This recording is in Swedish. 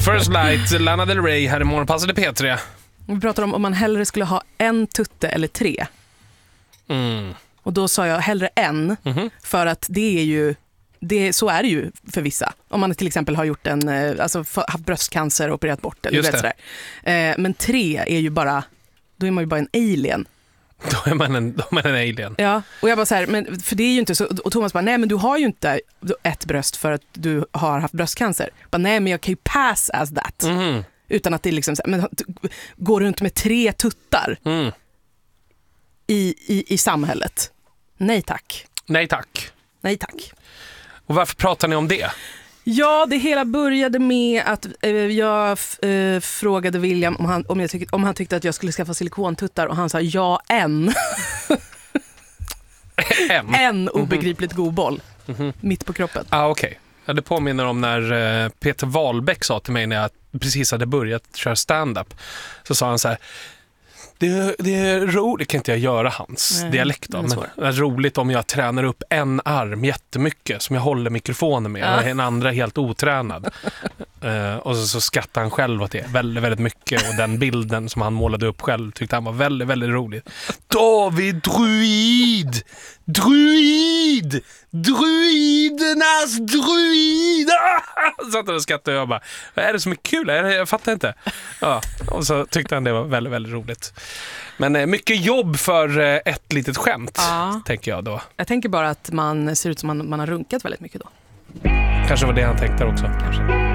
First Light, Lana Del Rey här i Morgonpasset i P3. Vi pratar om man hellre skulle ha en tutte eller 3. Och då sa jag hellre en, för att det är ju så är det ju för vissa. Om man till exempel har gjort haft bröstcancer och opererat bort eller sådär. Men 3 är ju bara, då är man ju bara en alien. Då är man en alien. Ja, och jag bara så här, men för det är ju inte så, och Thomas bara, nej men du har ju inte ett bröst för att du har haft bröstcancer. Bara, nej men jag kan ju pass as that. Utan att det är liksom så här, men går runt med 3 tuttar i samhället. Nej tack. Nej tack. Nej tack. Och varför pratar ni om det? Ja, det hela började med att jag frågade William om han tyckte att jag skulle skaffa silikontuttar, och han sa ja, en. En obegripligt god boll mitt på kroppen. Okej. Ja, det påminner om när Peter Wahlbeck sa till mig när jag precis hade börjat köra stand-up. Så sa han så här: Det är roligt, kan inte jag göra hans dialekt då, men det är roligt om jag tränar upp en arm jättemycket som jag håller mikrofonen med och en andra helt otränad. Och så skrattade han själv åt det väldigt, väldigt mycket, och den bilden som han målade upp själv tyckte han var väldigt, väldigt roligt. David Druid! Druidernas druid! Så att jag skrattade och jag bara, vad är det som är kul? Jag fattar inte. Ja, och så tyckte han det var väldigt, väldigt roligt. Men mycket jobb för ett litet skämt, tänker jag då. Jag tänker bara att man ser ut som man har runkat väldigt mycket då. Kanske var det han tänkte också. Kanske.